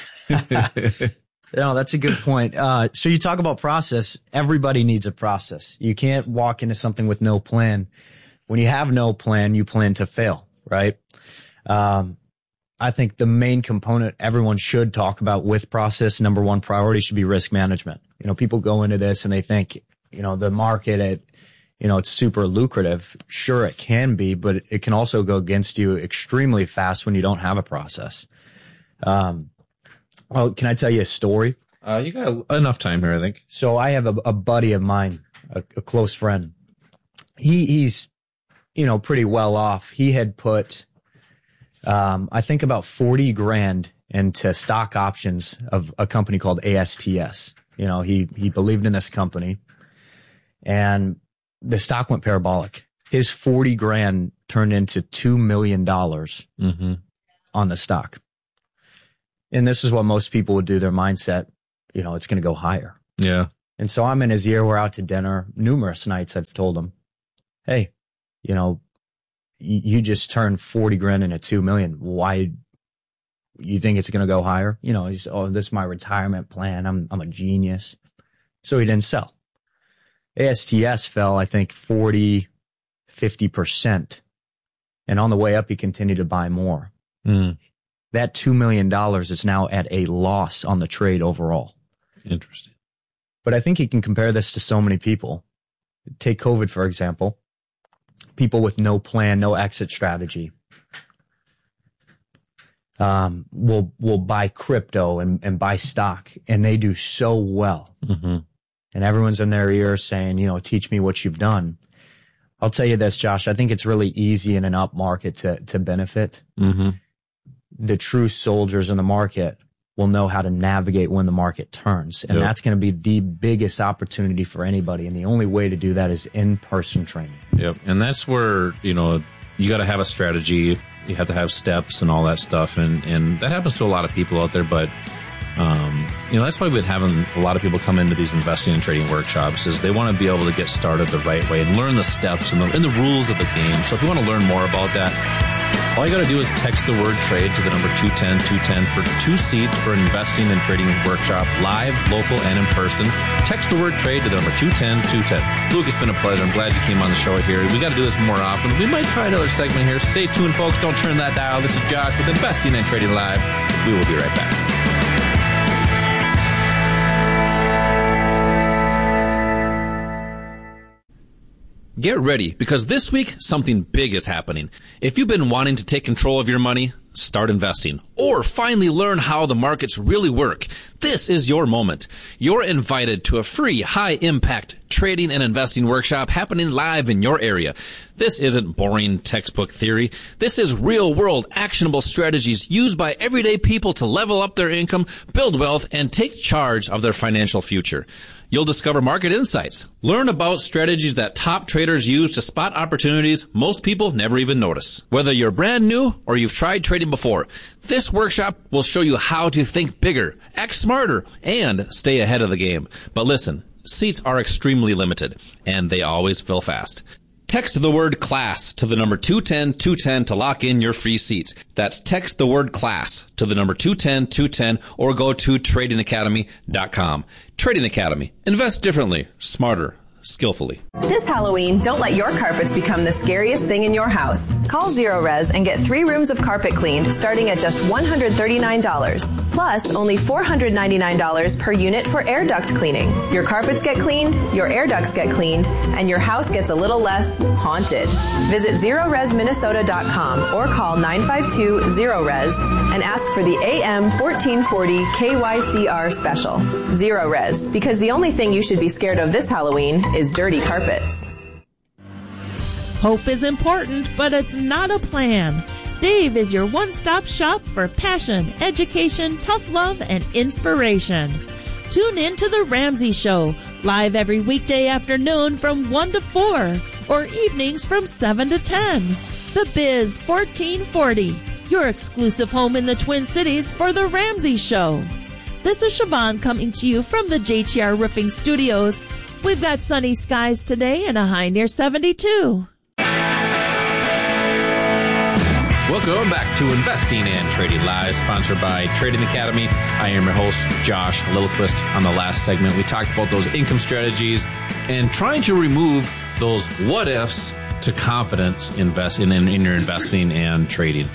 No, that's a good point. Uh, so you talk about process. Everybody needs a process. You can't walk into something with no plan. When you have no plan, you plan to fail, right? Um, I think the main component everyone should talk about with process, number one priority should be risk management. You know, people go into this and they think, you know, the market, it, you know, it's super lucrative. Sure, it can be, but it can also go against you extremely fast when you don't have a process. Um, well, can I tell you a story? Uh, you got enough time here, I think. So I have a, a buddy of mine, a, a close friend. He, he's, you know, pretty well off. He had put, um, I think about forty grand into stock options of a company called A S T S. You know, he, he believed in this company and the stock went parabolic. His forty grand turned into two million dollars mm-hmm. on the stock. And this is what most people would do, their mindset, you know, it's going to go higher. Yeah. And so I'm in his ear. We're out to dinner numerous nights. I've told him, hey, you know, y- you just turned forty grand into two million. Why you think it's going to go higher? You know, he's, oh, this is my retirement plan. I'm, I'm a genius. So he didn't sell. A S T S fell, I think, forty, fifty percent. And on the way up, he continued to buy more. Mm. That two million dollars is now at a loss on the trade overall. Interesting. But I think you can compare this to so many people. Take COVID, for example. People with no plan, no exit strategy, um, will, will buy crypto and, and buy stock, and they do so well. Mm-hmm. And everyone's in their ear saying, you know, teach me what you've done. I'll tell you this, Josh, I think it's really easy in an up market to, to benefit. Mm-hmm. The true soldiers in the market will know how to navigate when the market turns. And Yep. that's going to be the biggest opportunity for anybody. And the only way to do that is in-person training. Yep. And that's where, you know, you got to have a strategy. You have to have steps and all that stuff. And, and that happens to a lot of people out there. But, um, you know, that's why we've been having a lot of people come into these investing and trading workshops is they want to be able to get started the right way and learn the steps and the, and the rules of the game. So if you want to learn more about that, all you got to do is text the word trade to the number two ten two ten for two seats for an investing and trading workshop, live, local, and in person. Text the word trade to the number two ten two ten. Luke, it's been a pleasure. I'm glad you came on the show here. We got to do this more often. We might try another segment here. Stay tuned, folks. Don't turn that dial. This is Josh with Investing and Trading Live. We will be right back. Get ready, because this week, something big is happening. If you've been wanting to take control of your money, start investing, or finally learn how the markets really work, this is your moment. You're invited to a free, high-impact trading and investing workshop happening live in your area. This isn't boring textbook theory. This is real-world, actionable strategies used by everyday people to level up their income, build wealth, and take charge of their financial future. You'll discover market insights, learn about strategies that top traders use to spot opportunities most people never even notice. Whether you're brand new or you've tried trading before, this workshop will show you how to think bigger, act smarter, and stay ahead of the game. But listen, seats are extremely limited, and they always fill fast. Text the word class to the number two ten two ten to lock in your free seats. That's text the word class to the number two ten two ten or go to trading academy dot com. Trading Academy. Invest differently, smarter, skillfully. This Halloween, don't let your carpets become the scariest thing in your house. Call Zero Res and get three rooms of carpet cleaned starting at just one hundred thirty-nine dollars. Plus, only four hundred ninety-nine dollars per unit for air duct cleaning. Your carpets get cleaned, your air ducts get cleaned, and your house gets a little less haunted. Visit zero res minnesota dot com or call nine five two zero res and ask for the A M fourteen forty K Y C R special. Zero Res, because the only thing you should be scared of this Halloween is dirty carpets. Hope is important, but it's not a plan. Dave is your one-stop shop for passion, education, tough love, and inspiration. Tune in to The Ramsey Show, live every weekday afternoon from one to four, or evenings from seven to ten. The Biz fourteen forty, your exclusive home in the Twin Cities for The Ramsey Show. This is Siobhan coming to you from the J T R Roofing Studios. We've got sunny skies today and a high near seventy-two. Welcome back to Investing and Trading Live, sponsored by Trading Academy. I am your host, Josh Lillquist. On the last segment, we talked about those income strategies and trying to remove those what-ifs to confidence invest in, in, in your investing and trading.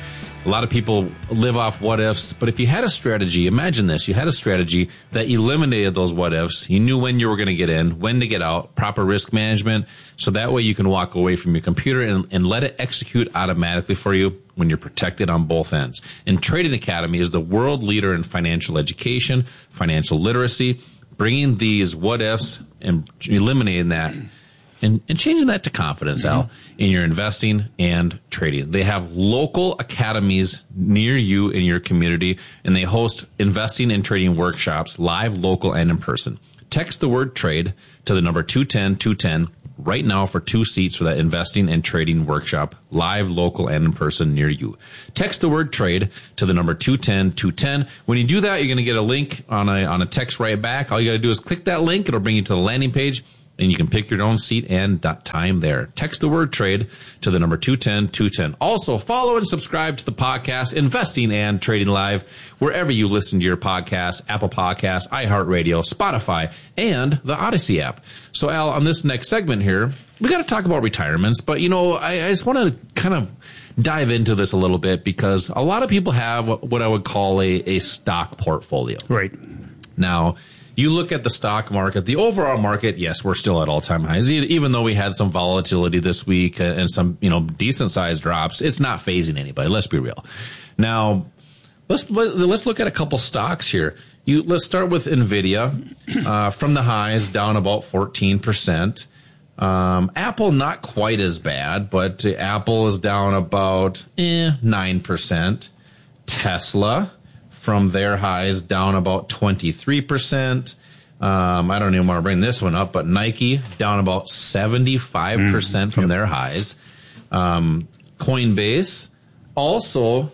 A lot of people live off what ifs, but if you had a strategy, imagine this, you had a strategy that eliminated those what ifs. You knew when you were going to get in, when to get out, proper risk management, so that way you can walk away from your computer and, and let it execute automatically for you when you're protected on both ends. And Trading Academy is the world leader in financial education, financial literacy, bringing these what ifs and eliminating that and, and changing that to confidence, mm-hmm. Al, in your investing and trading. They have local academies near you in your community, and they host investing and trading workshops, live, local, and in person. Text the word trade to the number two ten two ten right now for two seats for that investing and trading workshop, live, local, and in person near you. Text the word trade to the number two ten two ten. When you do that, you're going to get a link on a, on a text right back. All you got to do is click that link. It'll bring you to the landing page, and you can pick your own seat and time there. Text the word trade to the number two ten two ten. Also, follow and subscribe to the podcast, Investing and Trading Live, wherever you listen to your podcasts, Apple Podcasts, iHeartRadio, Spotify, and the Odyssey app. So, Al, on this next segment here, we got to talk about retirements, but, you know, I, I just want to kind of dive into this a little bit because a lot of people have what I would call a, a stock portfolio. Right. Now, you look at the stock market, the overall market, yes, we're still at all-time highs. Even though we had some volatility this week and some, you know, decent-sized drops, it's not phasing anybody. Let's be real. Now, let's let's look at a couple stocks here. You let's start with NVIDIA. Uh, from the highs, down about fourteen percent. Um, Apple, not quite as bad, but Apple is down about eh, nine percent. Tesla, from their highs, down about twenty-three percent. Um, I don't even want to bring this one up, but Nike down about seventy-five percent mm, from yep. their highs. Um, Coinbase also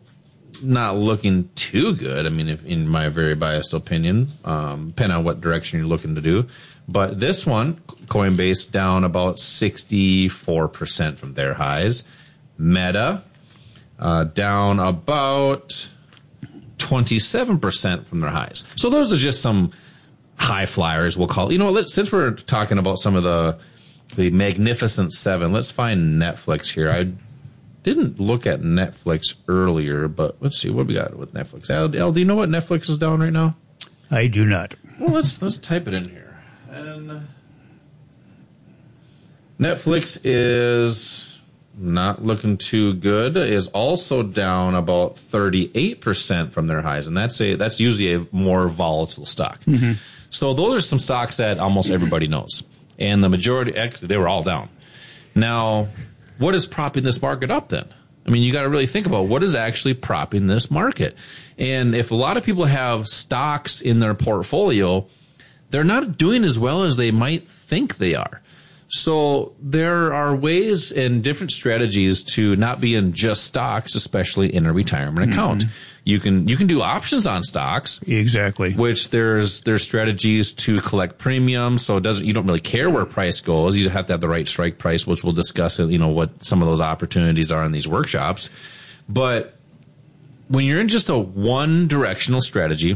not looking too good. I mean, if, in my very biased opinion, um, depending on what direction you're looking to do. But this one, Coinbase, down about sixty-four percent from their highs. Meta, uh, down about twenty-seven percent from their highs. So those are just some high flyers, we'll call it. You know, let's, since we're talking about some of the the Magnificent Seven, let's find Netflix here. I didn't look at Netflix earlier, but let's see what we got with Netflix. Al, Al, do you know what Netflix is down right now? I do not. Well, let's let's type it in here. And Netflix is not looking too good. Is also down about thirty-eight percent from their highs, and that's a that's usually a more volatile stock. Mm-hmm. So those are some stocks that almost everybody knows, and the majority, actually, they were all down. Now, what is propping this market up then? I mean, you got to really think about what is actually propping this market. And if a lot of people have stocks in their portfolio, they're not doing as well as they might think they are. So there are ways and different strategies to not be in just stocks, especially in a retirement account. Mm-hmm. You can you can do options on stocks. Exactly. Which there's there's strategies to collect premium, so it doesn't you don't really care where price goes. You just have to have the right strike price, which we'll discuss, you know, what some of those opportunities are in these workshops. But when you're in just a one directional strategy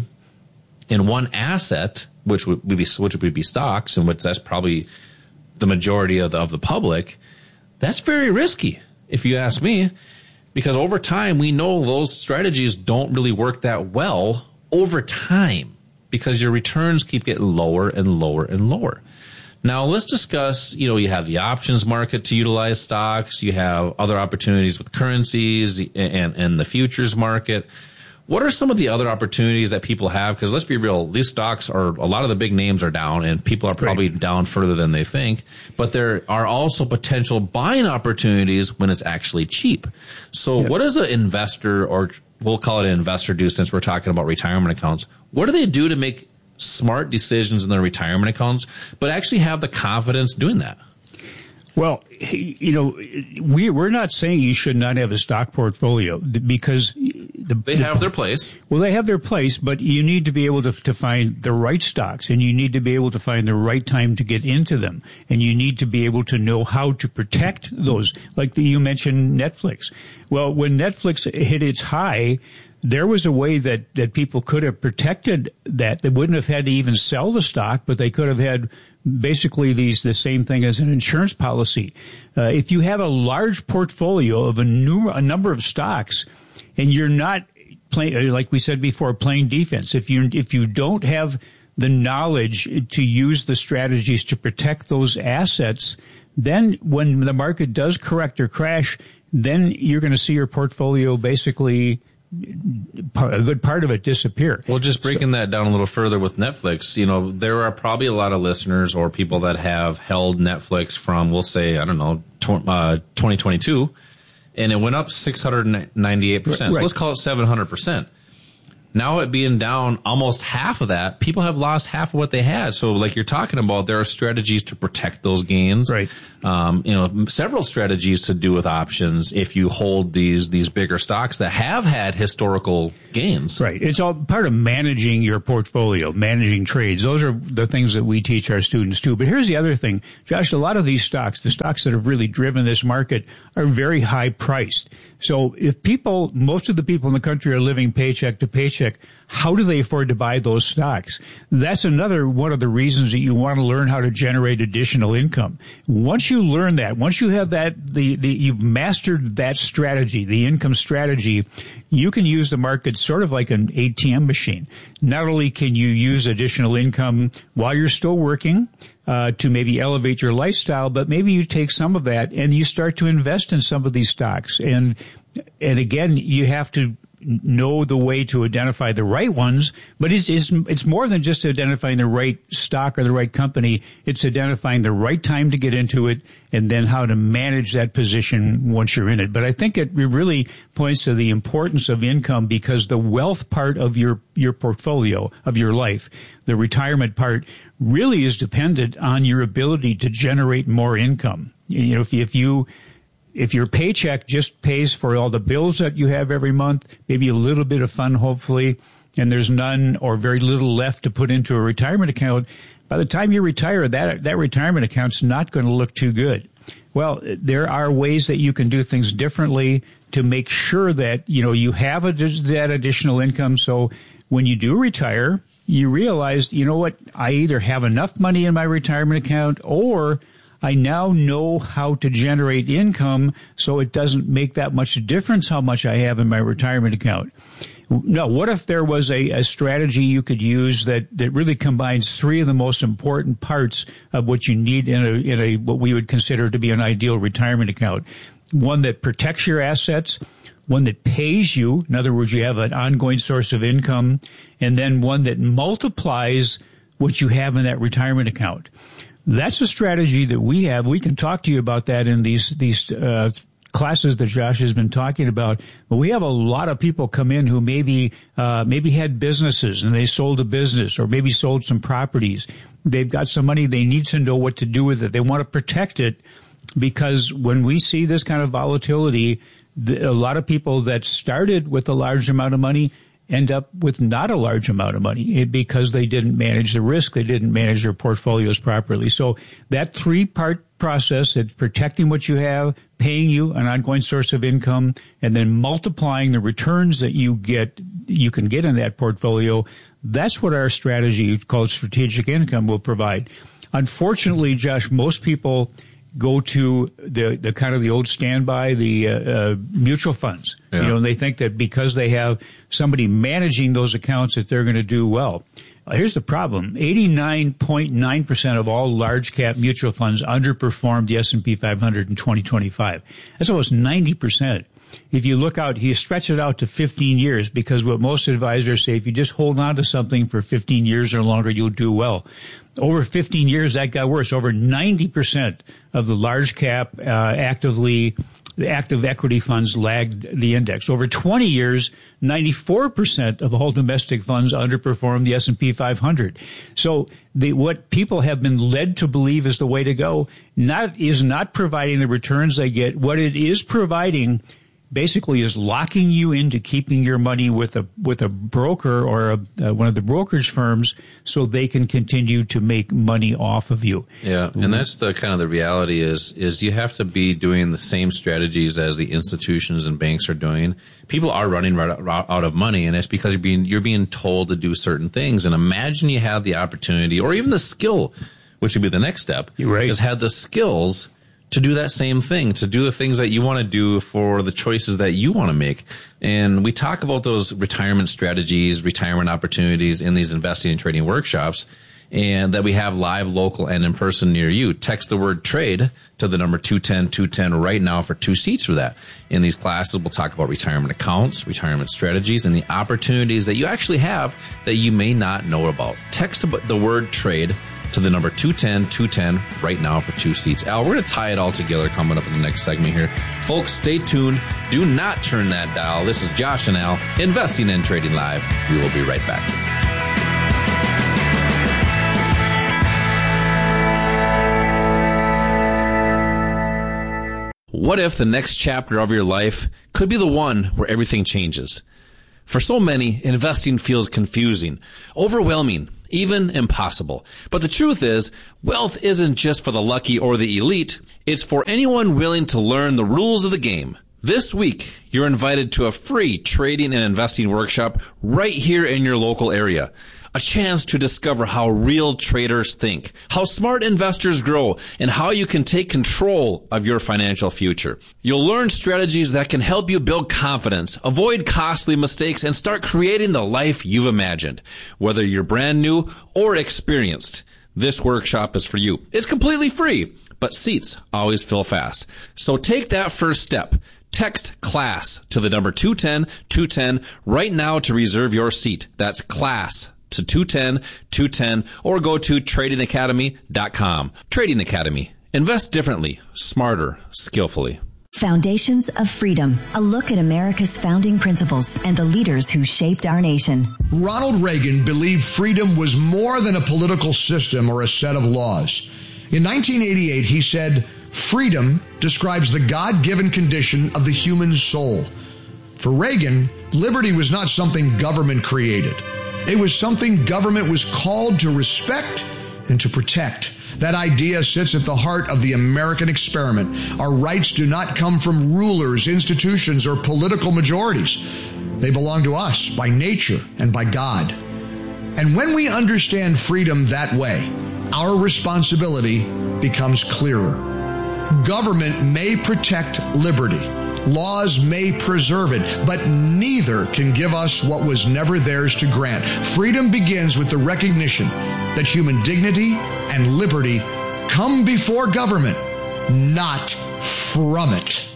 in one asset, which would be which would be stocks, and which that's probably the majority of the, of the public, that's very risky, if you ask me, because over time we know those strategies don't really work that well over time because your returns keep getting lower and lower and lower. Now let's discuss, you know, you have the options market to utilize stocks, you have other opportunities with currencies and, and the futures market. What are some of the other opportunities that people have? Because let's be real, these stocks are, a lot of the big names are down, and people are probably right. down further than they think. But there are also potential buying opportunities when it's actually cheap. So yep. what does an investor, or we'll call it an investor, do since we're talking about retirement accounts? What do they do to make smart decisions in their retirement accounts, but actually have the confidence doing that? Well, you know, we, we're not saying you should not have a stock portfolio because the, they have the, their place. Well, they have their place, but you need to be able to, to find the right stocks, and you need to be able to find the right time to get into them, and you need to be able to know how to protect those. Like the, you mentioned Netflix. Well, when Netflix hit its high, there was a way that, that people could have protected that. They wouldn't have had to even sell the stock, but they could have had basically these the same thing as an insurance policy. Uh, if you have a large portfolio of a, new, a number of stocks, and you're not playing, like we said before, playing defense. If you if you don't have the knowledge to use the strategies to protect those assets, then when the market does correct or crash, then you're going to see your portfolio basically, a good part of it disappear. Well, just breaking so, that down a little further with Netflix, you know, there are probably a lot of listeners or people that have held Netflix from, we'll say, I don't know, uh, twenty twenty-two, and it went up six hundred ninety-eight percent. Right. So let's call it seven hundred percent. Now it being down almost half of that, people have lost half of what they had. So like you're talking about, there are strategies to protect those gains. Right. Um, you know, several strategies to do with options if you hold these these bigger stocks that have had historical gains. Right. It's all part of managing your portfolio, managing trades. Those are the things that we teach our students too. But here's the other thing, Josh, a lot of these stocks, the stocks that have really driven this market, are very high priced. So if people, most of the people in the country are living paycheck to paycheck, how do they afford to buy those stocks? That's another one of the reasons that you want to learn how to generate additional income. Once you learn that, once you have that, the, the you've mastered that strategy, the income strategy, you can use the market sort of like an A T M machine. Not only can you use additional income while you're still working, Uh, to maybe elevate your lifestyle, but maybe you take some of that and you start to invest in some of these stocks. And, and again, you have to know the way to identify the right ones, but it's, it's, it's more than just identifying the right stock or the right company. It's identifying the right time to get into it and then how to manage that position once you're in it. But I think it really points to the importance of income, because the wealth part of your, your portfolio, of your life, the retirement part, really is dependent on your ability to generate more income. You know, if, if you, if your paycheck just pays for all the bills that you have every month, maybe a little bit of fun, hopefully, and there's none or very little left to put into a retirement account, by the time you retire, that, that retirement account's not going to look too good. Well, there are ways that you can do things differently to make sure that, you know, you have a, that additional income. So when you do retire, you realize, you know what, I either have enough money in my retirement account, or I now know how to generate income so it doesn't make that much difference how much I have in my retirement account. Now, what if there was a, a strategy you could use that, that really combines three of the most important parts of what you need in a, in a, what we would consider to be an ideal retirement account? One that protects your assets, one that pays you, in other words, you have an ongoing source of income, and then one that multiplies what you have in that retirement account. That's a strategy that we have. We can talk to you about that in these these uh, classes that Josh has been talking about. But we have a lot of people come in who maybe uh, maybe had businesses and they sold a business, or maybe sold some properties. They've got some money. They need to know what to do with it. They want to protect it, because when we see this kind of volatility, the, a lot of people that started with a large amount of money end up with not a large amount of money because they didn't manage the risk. They didn't manage their portfolios properly. So that three-part process, it's protecting what you have, paying you an ongoing source of income, and then multiplying the returns that you get, you can get in that portfolio. That's what our strategy called strategic income will provide. Unfortunately, Josh, most people go to the, the kind of the old standby, the uh, uh, mutual funds. Yeah. You know, and they think that because they have somebody managing those accounts that they're going to do well. Uh, here's the problem. eighty-nine point nine percent of all large cap mutual funds underperformed the S and P five hundred in twenty twenty-five. That's almost ninety percent. If you look out, you stretch it out to fifteen years, because what most advisors say, if you just hold on to something for fifteen years or longer, you'll do well. Over fifteen years, that got worse. Over ninety percent of the large cap, uh, actively, the active equity funds lagged the index. Over twenty years, ninety-four percent of all domestic funds underperformed the S and P five hundred. So the, what people have been led to believe is the way to go, not, is not providing the returns they get. What it is providing basically is locking you into keeping your money with a with a broker or a, uh, one of the brokerage firms, so they can continue to make money off of you. Yeah, and that's the kind of the reality is is you have to be doing the same strategies as the institutions and banks are doing. People are running right out of money, and it's because you're being you're being told to do certain things. And imagine you have the opportunity, or even the skill, which would be the next step, You're right. is have the skills to do that same thing, to do the things that you want to do for the choices that you want to make. And we talk about those retirement strategies, retirement opportunities in these investing and trading workshops, and that we have live, local, and in person near you. Text the word trade to the number two ten two ten right now for two seats for that. In these classes, we'll talk about retirement accounts, retirement strategies, and the opportunities that you actually have that you may not know about. Text the word trade to the number two ten two ten right now for two seats. Al, we're going to tie it all together coming up in the next segment here. Folks, stay tuned. Do not turn that dial. This is Josh and Al, Investing and Trading Live. We will be right back. What if the next chapter of your life could be the one where everything changes? For so many, investing feels confusing, overwhelming, even impossible. But the truth is, wealth isn't just for the lucky or the elite. It's for anyone willing to learn the rules of the game. This week, you're invited to a free trading and investing workshop right here in your local area. A chance to discover how real traders think, how smart investors grow, and how you can take control of your financial future. You'll learn strategies that can help you build confidence, avoid costly mistakes, and start creating the life you've imagined. Whether you're brand new or experienced, this workshop is for you. It's completely free, but seats always fill fast. So take that first step. Text CLASS to the number two ten two ten right now to reserve your seat. That's CLASS to two ten two ten, or go to trading academy dot com. Trading Academy. Invest differently, smarter, skillfully. Foundations of Freedom, a look at America's founding principles and the leaders who shaped our nation. Ronald Reagan believed freedom was more than a political system or a set of laws. In nineteen eighty-eight, he said, "Freedom describes the God-given condition of the human soul." For Reagan, liberty was not something government created. It was something government was called to respect and to protect. That idea sits at the heart of the American experiment. Our rights do not come from rulers, institutions, or political majorities. They belong to us by nature and by God. And when we understand freedom that way, our responsibility becomes clearer. Government may protect liberty. Laws may preserve it, but neither can give us what was never theirs to grant. Freedom begins with the recognition that human dignity and liberty come before government, not from it.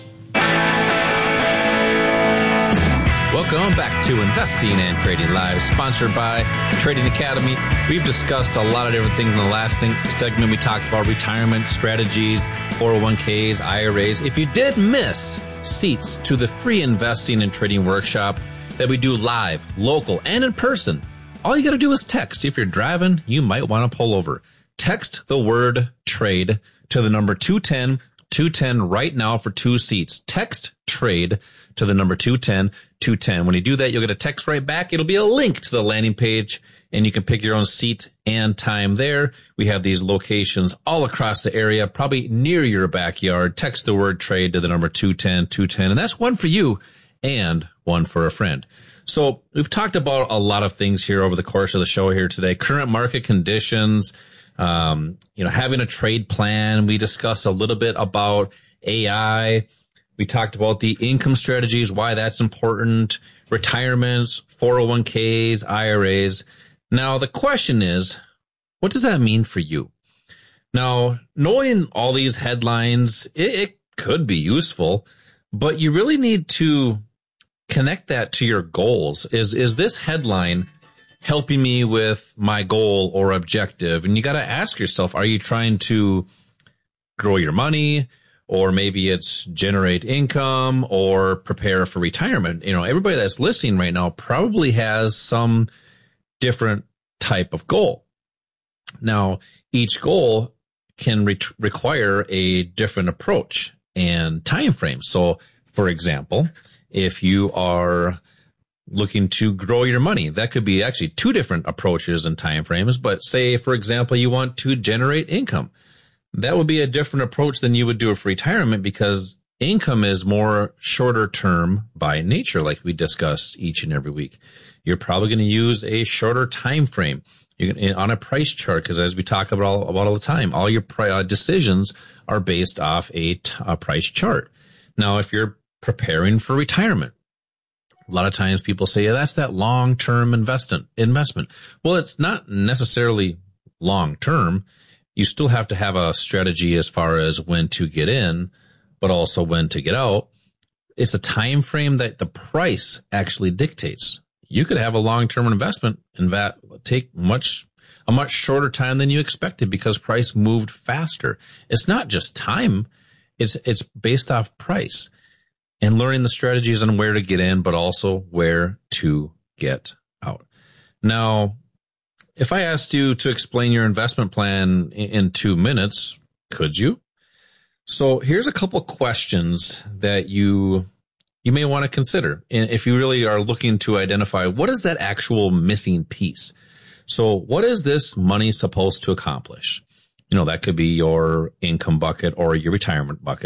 Welcome back to Investing and Trading Live, sponsored by Trading Academy. We've discussed a lot of different things in the last thing, segment. We talked about retirement strategies, four oh one k's, I R As. If you did miss seats to the free investing and trading workshop that we do live, local, and in person, all you got to do is text. If you're driving, you might want to pull over. Text the word trade to the number two ten two ten right now for two seats. Text trade to the number two ten two ten. When you do that, you'll get a text right back. It'll be a link to the landing page, and you can pick your own seat and time there. We have these locations all across the area, probably near your backyard. Text the word trade to the number two ten two ten, and that's one for you and one for a friend. So we've talked about a lot of things here over the course of the show here today. Current market conditions, um, you know, having a trade plan. We discussed a little bit about A I. We talked about the income strategies, why that's important, retirements, four oh one k's, I R As. Now, the question is, what does that mean for you? Now, knowing all these headlines, it, it could be useful, but you really need to connect that to your goals. Is, is this headline helping me with my goal or objective? And you got to ask yourself, are you trying to grow your money? Or maybe it's generate income or prepare for retirement. You know, everybody that's listening right now probably has some different type of goal. Now, each goal can re- require a different approach and time frame. So, for example, if you are looking to grow your money, that could be actually two different approaches and time frames. But say, for example, you want to generate income. That would be a different approach than you would do for retirement, because Income is more shorter term by nature, like we discuss each and every week. You're probably going to use a shorter time frame. You're gonna, on a price chart, because as we talk about all, about all the time, all your pri- uh, decisions are based off a, t- a price chart. Now, if you're preparing for retirement, a lot of times people say, yeah, that's that long-term investment. Investment. Well, it's not necessarily long-term. You still have to have a strategy as far as when to get in, but also when to get out. It's a time frame that the price actually dictates. You could have a long-term investment and that take much a much shorter time than you expected because price moved faster. It's not just time. It's it's based off price and learning the strategies on where to get in, but also where to get out. Now, if I asked you to explain your investment plan in two minutes, could you? So here's a couple questions that you you may want to consider if you really are looking to identify what is that actual missing piece. So what is this money supposed to accomplish? You know, that could be your income bucket or your retirement bucket.